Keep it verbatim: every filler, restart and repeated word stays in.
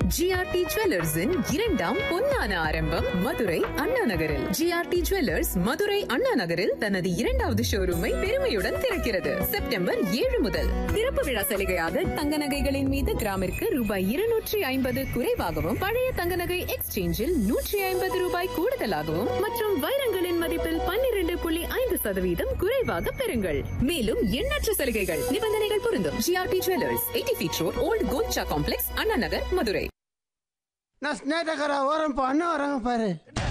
GRT ஜுவல்லர்ஸின் இரண்டாம் பொன்னான ஆரம்பம் மதுரை அண்ணா நகரில். ஜிஆர்டி ஜுவல்லர்ஸ் மதுரை அண்ணா நகரில் தனது இரண்டாவது ஷோரூமை பெருமையுடன் திறக்கிறது. செப்டம்பர் ஏழு முதல் திறப்பு விழா சலுகையாக தங்க நகைகளின் மீது கிராமிற்கு ரூபாய் இருநூற்றி ஐம்பது குறைவாகவும், பழைய தங்க நகை எக்ஸ்சேஞ்சில் நூற்றி ஐம்பது ரூபாய் கூடுதலாகவும் மற்றும் வைரங்களின் மதிப்பில் பன்னிரண்டு புள்ளி ஐந்து சதவீதம் குறைவாக பெறுங்கள். மேலும் எண்ணற்ற சலுகைகள், நிபந்தனைகள் பொருந்தும். GRT jewellers, eighty feet road, volt Golcha complex, Anna Nagar, Madurai. நான் ஸ்னேட்டக்கார ஓரம் அண்ணன் வராங்க பாரு.